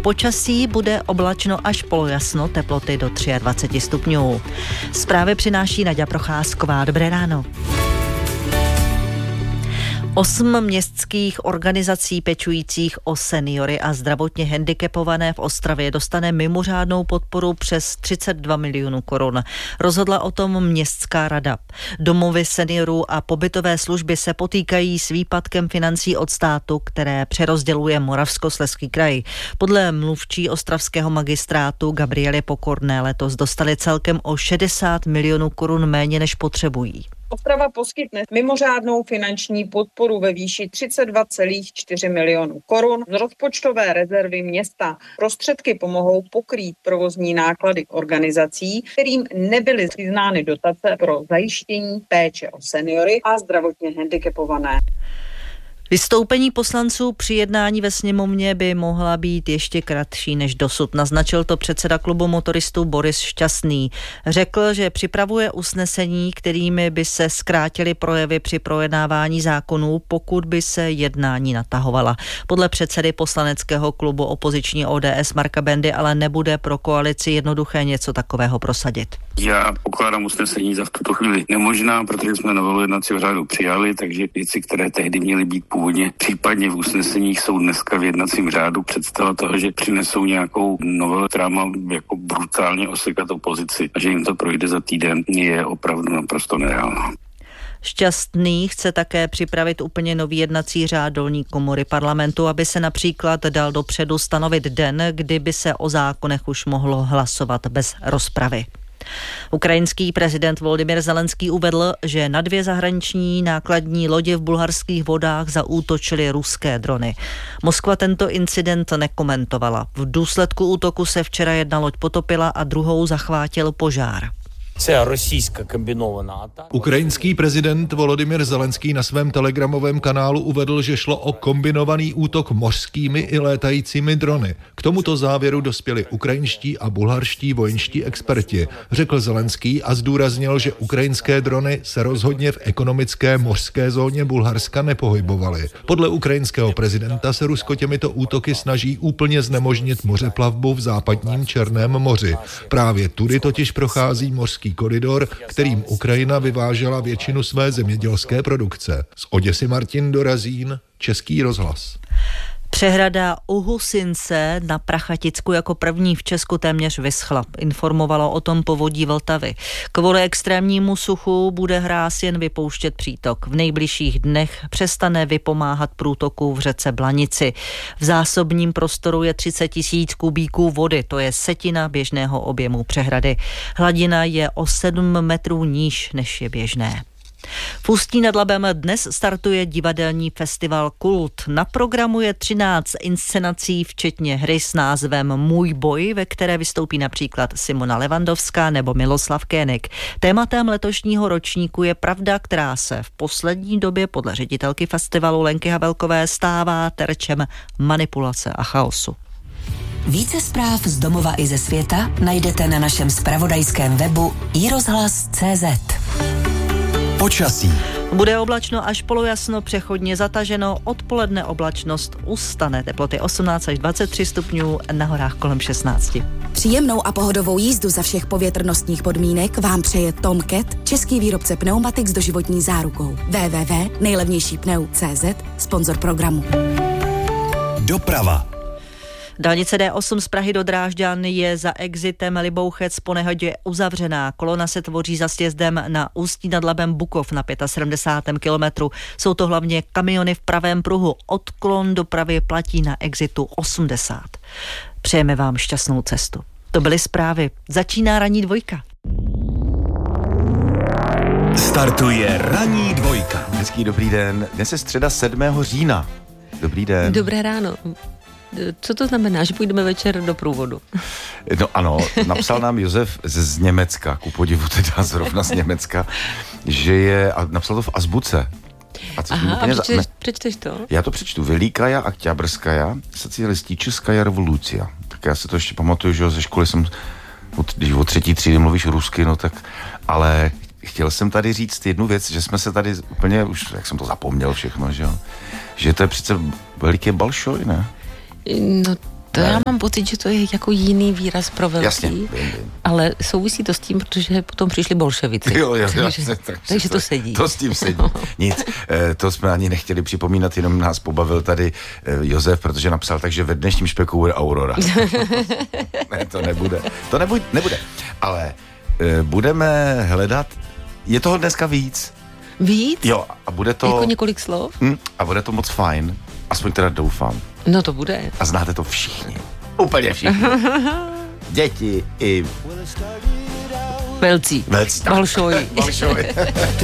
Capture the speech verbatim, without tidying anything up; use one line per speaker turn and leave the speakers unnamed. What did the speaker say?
počasí bude oblačno až polojasno, teploty do dvacet tři stupňů. Zprávy přináší Naďa Procházková. Dobré ráno. Osm městských organizací pečujících o seniory a zdravotně handicapované v Ostravě dostane mimořádnou podporu přes třicet dva milionů korun. Rozhodla o tom městská rada. Domovy seniorů a pobytové služby se potýkají s výpadkem financí od státu, které přerozděluje Moravskoslezský kraj. Podle mluvčí ostravského magistrátu Gabriely Pokorné letos dostali celkem o šedesát milionů korun méně, než potřebují.
Ostrava poskytne mimořádnou finanční podporu ve výši třicet dva celá čtyři milionů korun z rozpočtové rezervy města. Prostředky pomohou pokrýt provozní náklady organizací, kterým nebyly přiznány dotace pro zajištění péče o seniory a zdravotně handicapované.
Vystoupení poslanců při jednání ve sněmovně by mohla být ještě kratší než dosud. Naznačil to předseda klubu motoristů Boris Šťastný. Řekl, že připravuje usnesení, kterými by se zkrátily projevy při projednávání zákonů, pokud by se jednání natahovala. Podle předsedy poslaneckého klubu opoziční O D S Marka Bendy ale nebude pro koalici jednoduché něco takového prosadit.
Já pokládám usnesení za v tuto chvíli nemožná, protože jsme novelu jednacího řádu přijali, takže věci, které tehdy měly být původně případně v usneseních, jsou dneska v jednacím řádu. Představa toho, že přinesou nějakou novelu, která má jako brutálně osekat opozici a že jim to projde za týden, je opravdu naprosto nereálná.
Šťastný chce také připravit úplně nový jednací řád dolní komory parlamentu, aby se například dal dopředu stanovit den, kdy by se o zákonech už mohlo hlasovat bez rozpravy. Ukrajinský prezident Volodymyr Zelenský uvedl, že na dvě zahraniční nákladní lodě v bulharských vodách zaútočily ruské drony. Moskva tento incident nekomentovala. V důsledku útoku se včera jedna loď potopila a druhou zachvátil požár.
Ukrajinský prezident Volodymyr Zelenský na svém telegramovém kanálu uvedl, že šlo o kombinovaný útok mořskými i létajícími drony. K tomuto závěru dospěli ukrajinští a bulharští vojenští experti, řekl Zelenský a zdůraznil, že ukrajinské drony se rozhodně v ekonomické mořské zóně Bulharska nepohybovaly. Podle ukrajinského prezidenta se Rusko těmito útoky snaží úplně znemožnit mořeplavbu v západním Černém moři. Právě tudy totiž prochází mořský koridor, kterým Ukrajina vyvážela většinu své zemědělské produkce. Z Oděsy Martin Dorazín, Český rozhlas.
Přehrada u Husince na Prachaticku jako první v Česku téměř vyschla. Informovalo o tom povodí Vltavy. Kvůli extrémnímu suchu bude hráz jen vypouštět přítok. V nejbližších dnech přestane vypomáhat průtoku v řece Blanici. V zásobním prostoru je třicet tisíc kubíků vody, to je setina běžného objemu přehrady. Hladina je o sedm metrů níž, než je běžné. V Ústí nad Labem dnes startuje divadelní festival Kult. Na programu je třináct inscenací, včetně hry s názvem Můj boj, ve které vystoupí například Simona Levandovská nebo Miloslav Kénik. Tématem letošního ročníku je pravda, která se v poslední době podle ředitelky festivalu Lenky Havelkové stává terčem manipulace a chaosu.
Více zpráv z domova i ze světa najdete na našem zpravodajském webu i rozhlas tečka cé zet.
Počasí.
Bude oblačno až polojasno, přechodně zataženo, odpoledne oblačnost ustane, teploty osmnáct až dvacet tři stupňů, na horách kolem šestnáct.
Příjemnou a pohodovou jízdu za všech povětrnostních podmínek vám přeje Tom Cat, český výrobce pneumatik s doživotní zárukou. w w w tečka nejlevnější pneu tečka cé zet, sponzor programu.
Doprava.
Dálnice D osm z Prahy do Drážďan je za exitem Libouchec po nehodě uzavřená. Kolona se tvoří za sjezdem na Ústí nad Labem Bukov na sedmdesátém pátém kilometru. Jsou to hlavně kamiony v pravém pruhu. Odklon dopravy platí na exitu osmdesát. Přejeme vám šťastnou cestu. To byly zprávy. Začíná ranní dvojka.
Startuje ranní dvojka. Hezký dobrý den. Dnes je středa sedmého října. Dobrý den.
Dobré ráno. Co to znamená, že půjdeme večer do průvodu?
No ano, napsal nám Josef z, z Německa, ku podivu teda zrovna z Německa, že je, a napsal to v azbuce.
A, Aha, a přečteš, za... přečteš to?
Já to přečtu. Velikaja Oktябrskaja socialistická revolucia. Tak já si to ještě pamatuju, že ze školy jsem, když o třetí třídy mluvíš rusky, no tak, ale chtěl jsem tady říct jednu věc, že jsme se tady úplně, už jak jsem to zapomněl všechno, že jo, že to je přece veliký balšoj, ne?
No To já mám pocit, že to je jako jiný výraz pro velký.
Jasně, vím, vím.
Ale souvisí to s tím, protože potom přišli bolševici.
Jo, jo,
takže,
jasně, tak,
takže to, to sedí.
To s tím sedí. Nic, to jsme ani nechtěli připomínat, jenom nás pobavil tady Josef, protože napsal tak, že ve dnešním špeku bude Aurora. Ne, to nebude. To nebude, nebude. Ale budeme hledat, je toho dneska víc.
Víc?
Jo, a bude to...
Jako několik slov?
Hm, a bude to moc fajn. Aspoň teda doufám.
No to bude.
A znáte to všichni. Úplně všichni. Děti i...
Velcí.
Velcí.
Balšoji.
Balšoji.